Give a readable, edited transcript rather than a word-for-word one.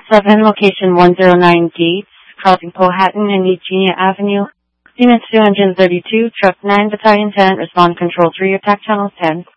7, location 109 Gates, crossing Powhatan and Eugenia Avenue. Unit 232, Truck 9, Battalion 10, respond control 3, attack channel 10.